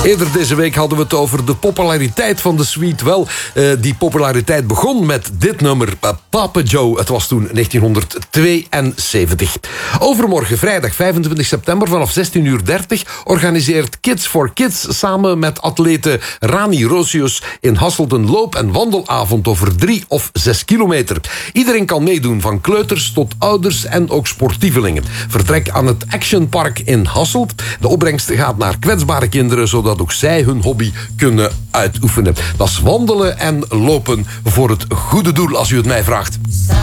Eerder deze week hadden we het over de populariteit van de Sweet. Wel, die populariteit begon met dit nummer, Papa Joe. Het was toen 1972. Overmorgen, vrijdag 25 september vanaf 16:30... organiseert Kids for Kids samen met atlete Rani Rosius in Hasselt een loop- en wandelavond over 3 of 6 kilometer. Iedereen kan meedoen, van kleuters tot ouders en ook sportievelingen. Vertrek aan het Action Park in Hasselt. De opbrengst gaat naar kwetsbare kinderen, zodat ook zij hun hobby kunnen uitoefenen. Dat is wandelen en lopen voor het goede doel, als u het mij vraagt.